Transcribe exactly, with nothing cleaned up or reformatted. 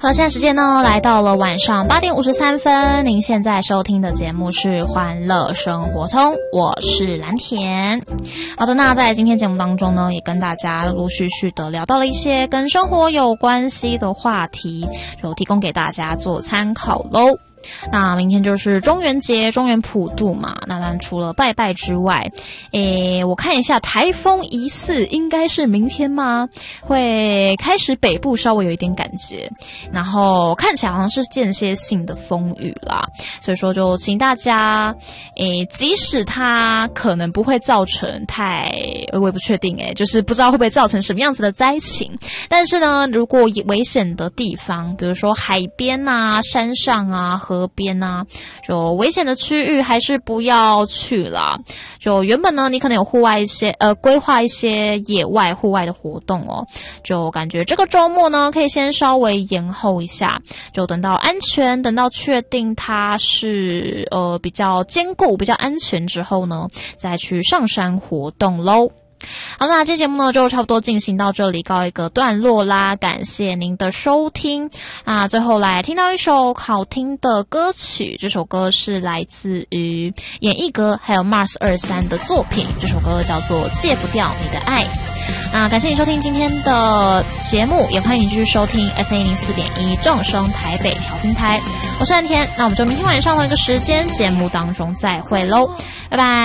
好，现在时间呢来到了晚上八点五十三分，您现在收听的节目是欢乐生活通，我是蓝田。好的，那在今天节目当中呢，也跟大家陆陆续续的聊到了一些跟生活有关系的话题，就提供给大家做参考咯。那明天就是中元节，中元普渡嘛。那当然除了拜拜之外，诶，我看一下台风疑似应该是明天吗？会开始北部稍微有一点感觉，然后看起来好像是间歇性的风雨啦。所以说就请大家，诶，即使它可能不会造成太，我也不确定诶，就是不知道会不会造成什么样子的灾情。但是呢，如果危险的地方，比如说海边啊、山上啊、河边啊，就危险的区域还是不要去啦。就原本呢，你可能有户外一些呃规划一些野外户外的活动哦，就感觉这个周末呢可以先稍微延后一下，就等到安全，等到确定它是呃比较坚固、比较安全之后呢，再去上山活动咯。好，那今天节目呢就差不多进行到这里，告一个段落啦。感谢您的收听啊！最后来听到一首好听的歌曲，这首歌是来自于演艺格还有 Mars 二三的作品，这首歌叫做《戒不掉你的爱》。那感谢你收听今天的节目，也欢迎你继续收听 F M 零四点一正声台北调频台。我是蓝田，那我们就明天晚上同一个时间节目当中再会喽，拜拜。